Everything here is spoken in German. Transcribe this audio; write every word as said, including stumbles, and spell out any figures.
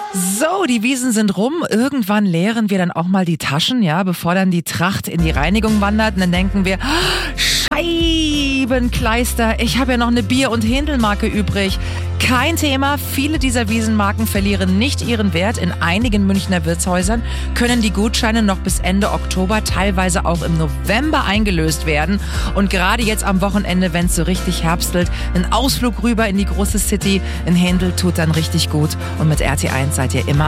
So, die Wiesen sind rum. Irgendwann leeren wir dann auch mal die Taschen, ja, bevor dann die Tracht in die Reinigung wandert. Und dann denken wir, Scheibenkleister, ich habe ja noch eine Bier- und Händelmarke übrig. Kein Thema, viele dieser Wiesenmarken verlieren nicht ihren Wert. In einigen Münchner Wirtshäusern können die Gutscheine noch bis Ende Oktober, teilweise auch im November eingelöst werden. Und gerade jetzt am Wochenende, wenn es so richtig herbstelt, ein Ausflug rüber in die große City in Händel tut dann richtig gut. Und mit R T eins seid ihr immer